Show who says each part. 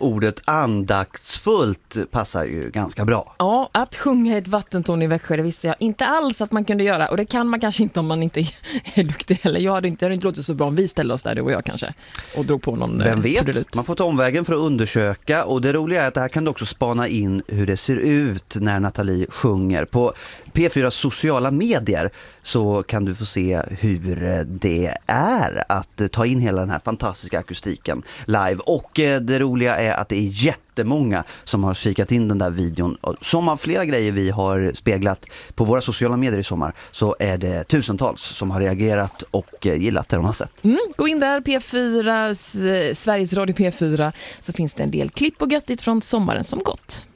Speaker 1: ordet andaktsfullt passar ju ganska bra.
Speaker 2: Ja, att sjunga ett vattentorn i Växjö, det visste jag inte alls att man kunde göra. Och det kan man kanske inte om man inte är duktig. Eller jag hade inte låtit så bra om vi ställde oss där, du och jag kanske. Och drog på någon...
Speaker 1: Vem vet? Man får ta omvägen för att undersöka. Och det roliga är att det här kan du också spana in hur det ser ut när Nathalie sjunger. På P4 sociala medier så kan du få se hur det är att ta in hela den här fantastiska akustiken live. Och det roliga är att det är jättemånga som har kikat in den där videon. Som av flera grejer vi har speglat på våra sociala medier i sommar så är det tusentals som har reagerat och gillat det de har sett.
Speaker 2: Gå in där, P4, Sveriges Radio P4, så finns det en del klipp och göttigt från sommaren som gått.